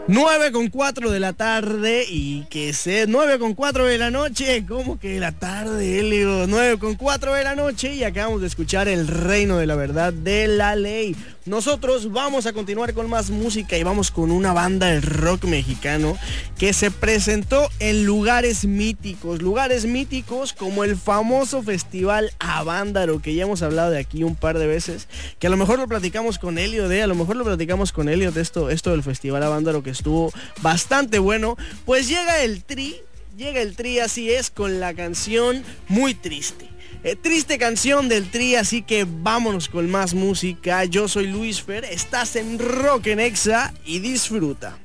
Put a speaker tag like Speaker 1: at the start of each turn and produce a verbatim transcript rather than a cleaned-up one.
Speaker 1: nueve con cuatro de la tarde y que se nueve con cuatro de la noche. ¿Cómo que de la tarde, Elio? nueve con cuatro de la noche y acabamos de escuchar El Reino de la Verdad de La Ley. Nosotros vamos a continuar con más música y vamos con una banda de rock mexicano que se presentó en lugares míticos, lugares míticos como el famoso Festival Avándaro, que ya hemos hablado de aquí un par de veces, que a lo mejor lo platicamos con Elio de, a lo mejor lo platicamos con Elio de esto, esto del Festival Avándaro, que estuvo bastante bueno. Pues llega el Tri, llega el Tri, así es, con la canción Muy Triste. Eh, triste canción del Tri, así que vámonos con más música. Yo soy Luis Fer, estás en Rock en Exa y disfruta.